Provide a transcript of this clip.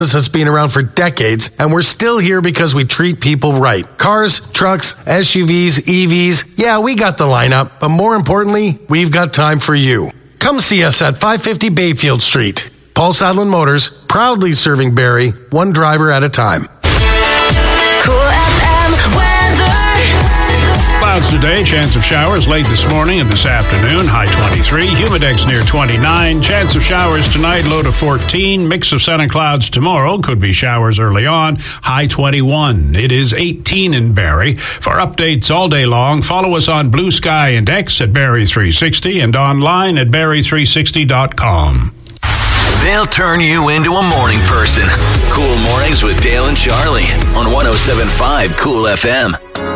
has been around for decades, and we're still here because we treat people right. Cars, trucks, SUVs, EVs, yeah, we got the lineup, but more importantly, we've got time for you. Come see us at 550 Bayfield Street. Paul Sadlin Motors, proudly serving Barrie, one driver at a time. Cool FM weather. Clouds today, chance of showers late this morning and this afternoon, high 23. Humidex near 29. Chance of showers tonight, low to 14. Mix of sun and clouds tomorrow. Could be showers early on, high 21. It is 18 in Barrie. For updates all day long, follow us on Blue Sky and X at Barrie 360 and online at Barrie360.com. They'll turn you into a morning person. Cool Mornings with Dale and Charlie on 107.5 Cool FM.